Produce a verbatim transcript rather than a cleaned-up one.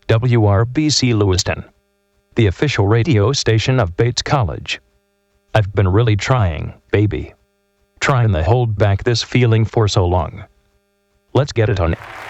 W R B C Lewiston, the official radio station of Bates College. I've been really trying, baby. Trying to hold back this feeling for so long. Let's get it on.